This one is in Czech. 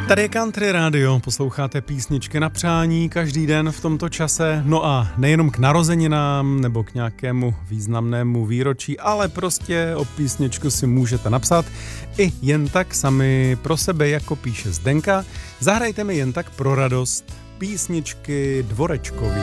Tady je Country Radio, posloucháte písničky na přání každý den v tomto čase, no a nejenom k narozeninám nebo k nějakému významnému výročí, ale prostě o písničku si můžete napsat i jen tak sami pro sebe, jako píše Zdenka. Zahrajte mi jen tak pro radost písničky Dvorečkový.